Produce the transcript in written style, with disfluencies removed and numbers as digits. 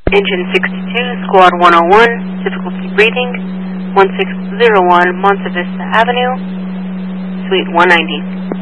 Engine 62, Squad 101, difficulty breathing, 1601 Monte Vista Avenue, Suite 190.